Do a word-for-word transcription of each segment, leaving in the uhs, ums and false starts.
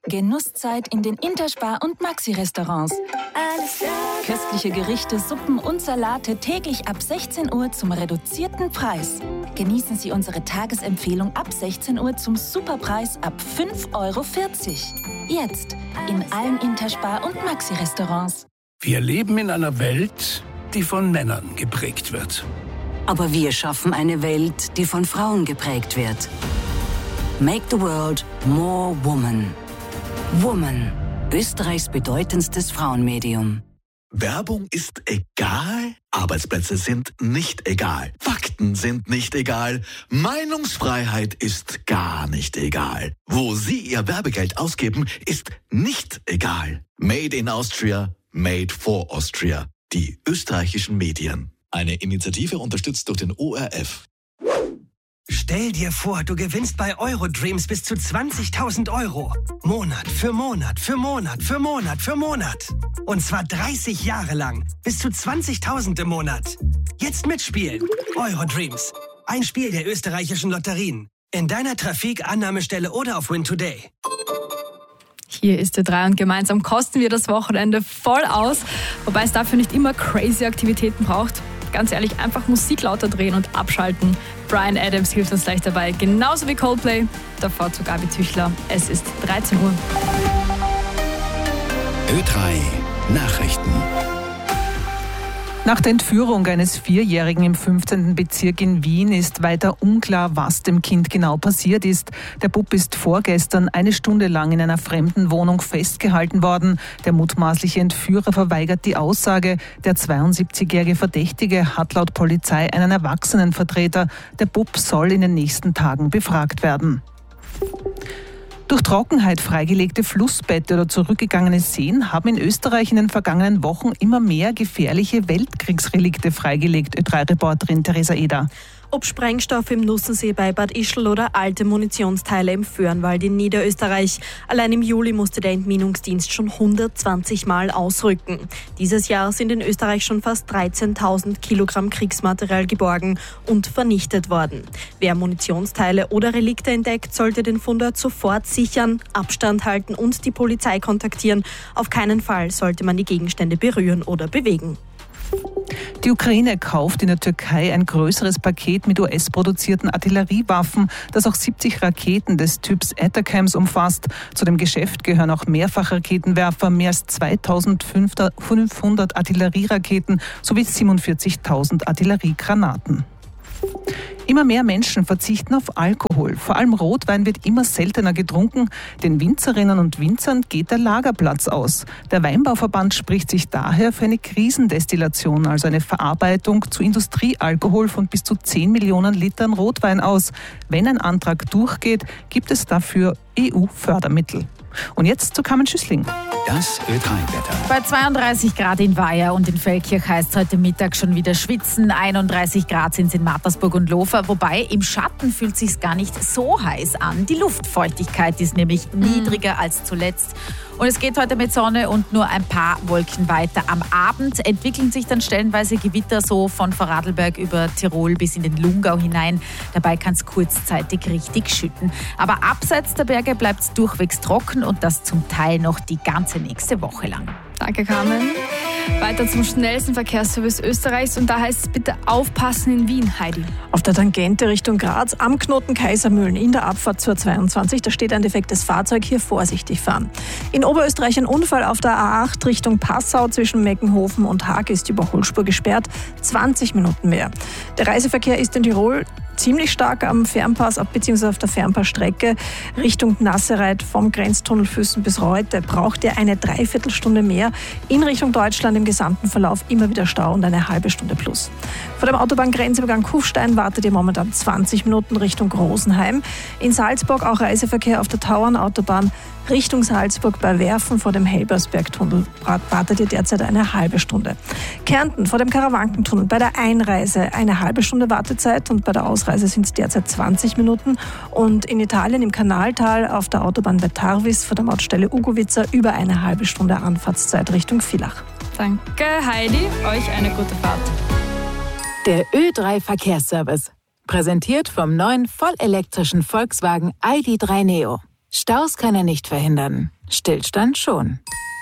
Genusszeit in den Interspar- und Maxi-Restaurants. Köstliche Gerichte, Suppen und Salate täglich ab sechzehn Uhr zum reduzierten Preis. Genießen Sie unsere Tagesempfehlung ab sechzehn Uhr zum Superpreis ab fünf Euro vierzig. Jetzt in allen Interspar- und Maxi-Restaurants. Wir leben in einer Welt, die von Männern geprägt wird. Aber wir schaffen eine Welt, die von Frauen geprägt wird. Make the world more woman. Woman, Österreichs bedeutendstes Frauenmedium. Werbung ist egal, Arbeitsplätze sind nicht egal, Fakten sind nicht egal, Meinungsfreiheit ist gar nicht egal. Wo Sie Ihr Werbegeld ausgeben, ist nicht egal. Made in Austria, made for Austria. Die österreichischen Medien. Eine Initiative unterstützt durch den O R F. Stell dir vor, du gewinnst bei Eurodreams bis zu zwanzigtausend Euro. Monat für Monat für Monat für Monat für Monat. Und zwar dreißig Jahre lang. Bis zu zwanzigtausend im Monat. Jetzt mitspielen. Eurodreams. Ein Spiel der österreichischen Lotterien. In deiner Trafik, Annahmestelle oder auf Win Today. Hier ist Ö drei und gemeinsam kosten wir das Wochenende voll aus. Wobei es dafür nicht immer crazy Aktivitäten braucht. Ganz ehrlich, einfach Musik lauter drehen und abschalten. Bryan Adams hilft uns gleich dabei, genauso wie Coldplay. Davor zu Gabi Tüchler. Es ist dreizehn Uhr. Ö drei Nachrichten. Nach der Entführung eines Vierjährigen im fünfzehnten Bezirk in Wien ist weiter unklar, was dem Kind genau passiert ist. Der Bub ist vorgestern eine Stunde lang in einer fremden Wohnung festgehalten worden. Der mutmaßliche Entführer verweigert die Aussage. Der zweiundsiebzigjährige Verdächtige hat laut Polizei einen Erwachsenenvertreter. Der Bub soll in den nächsten Tagen befragt werden. Durch Trockenheit freigelegte Flussbette oder zurückgegangene Seen haben in Österreich in den vergangenen Wochen immer mehr gefährliche Weltkriegsrelikte freigelegt, Ö drei Reporterin Theresa Eder. Ob Sprengstoff im Nussensee bei Bad Ischl oder alte Munitionsteile im Föhrenwald in Niederösterreich. Allein im Juli musste der Entminungsdienst schon hundertzwanzig Mal ausrücken. Dieses Jahr sind in Österreich schon fast dreizehntausend Kilogramm Kriegsmaterial geborgen und vernichtet worden. Wer Munitionsteile oder Relikte entdeckt, sollte den Fundort sofort sichern, Abstand halten und die Polizei kontaktieren. Auf keinen Fall sollte man die Gegenstände berühren oder bewegen. Die Ukraine kauft in der Türkei ein größeres Paket mit U S-produzierten Artilleriewaffen, das auch siebzig Raketen des Typs ATACMS umfasst. Zu dem Geschäft gehören auch Mehrfachraketenwerfer, mehr als zweitausendfünfhundert Artillerieraketen sowie siebenundvierzigtausend Artilleriegranaten. Immer mehr Menschen verzichten auf Alkohol. Vor allem Rotwein wird immer seltener getrunken. Den Winzerinnen und Winzern geht der Lagerplatz aus. Der Weinbauverband spricht sich daher für eine Krisendestillation, also eine Verarbeitung zu Industriealkohol von bis zu zehn Millionen Litern Rotwein aus. Wenn ein Antrag durchgeht, gibt es dafür E U-Fördermittel. Und jetzt zu Carmen Schüssling. Das Ö drei Wetter. Bei zweiunddreißig Grad in Weiher und in Feldkirch heißt es heute Mittag schon wieder schwitzen. einunddreißig Grad sind es in Mattersburg und Lofer. Wobei im Schatten fühlt es sich gar nicht so heiß an. Die Luftfeuchtigkeit ist nämlich mhm. niedriger als zuletzt. Und es geht heute mit Sonne und nur ein paar Wolken weiter. Am Abend entwickeln sich dann stellenweise Gewitter so von Vorarlberg über Tirol bis in den Lungau hinein. Dabei kann es kurzzeitig richtig schütten. Aber abseits der Berge bleibt es durchwegs trocken und das zum Teil noch die ganze nächste Woche lang. Danke, Carmen. Weiter zum schnellsten Verkehrsservice Österreichs und da heißt es bitte aufpassen in Wien, Heidi. Auf der Tangente Richtung Graz am Knoten Kaisermühlen in der Abfahrt zur zweiundzwanzig, da steht ein defektes Fahrzeug, hier vorsichtig fahren. In Oberösterreich ein Unfall auf der A acht Richtung Passau zwischen Meckenhofen und Haag ist die Überholspur gesperrt, zwanzig Minuten mehr. Der Reiseverkehr ist in Tirol ziemlich stark am Fernpass bzw. auf der Fernpassstrecke Richtung Nassereit vom Grenztunnel Füssen bis Reute braucht ihr eine Dreiviertelstunde mehr. In Richtung Deutschland im gesamten Verlauf immer wieder Stau und eine halbe Stunde plus. Vor dem Autobahngrenzübergang Kufstein wartet ihr momentan zwanzig Minuten Richtung Rosenheim. In Salzburg auch Reiseverkehr auf der Tauernautobahn Richtung Salzburg bei Werfen vor dem Helbersbergtunnel wartet ihr derzeit eine halbe Stunde. Kärnten vor dem Karawankentunnel bei der Einreise eine halbe Stunde Wartezeit und bei der Ausreise sind es derzeit zwanzig Minuten. Und in Italien im Kanaltal auf der Autobahn bei Tarvis vor der Mautstelle Ugovica über eine halbe Stunde Anfahrtszeit Richtung Villach. Danke, Heidi. Euch eine gute Fahrt. Der Ö drei Verkehrsservice. Präsentiert vom neuen vollelektrischen Volkswagen I D drei Neo. Staus kann er nicht verhindern, Stillstand schon.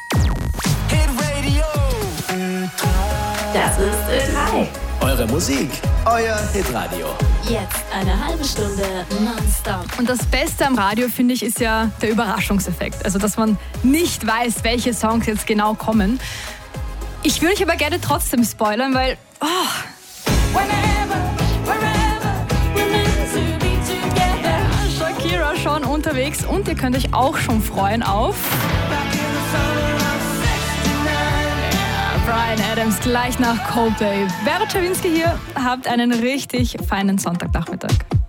Das ist Ö drei. Eure Musik, euer Hitradio. Jetzt eine halbe Stunde nonstop. Und das Beste am Radio, finde ich, ist ja der Überraschungseffekt. Also, dass man nicht weiß, welche Songs jetzt genau kommen. Ich würde euch aber gerne trotzdem spoilern, weil... Oh, Shakira schon unterwegs und ihr könnt euch auch schon freuen auf... Bryan Adams gleich nach Coldplay. Vera Czerwinski hier, habt einen richtig feinen Sonntagnachmittag.